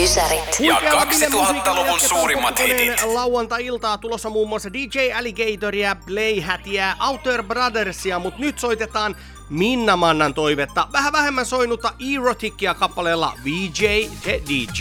Ysärit. Ja 2000-luvun suurimmat hitit. Lauantai-iltaa tulossa muun muassa DJ Alligatoria, Playhatia, Outer Brothersia, mut nyt soitetaan Minna Mannan toivetta vähän vähemmän soinutta Eroticia kappaleella VJ the DJ.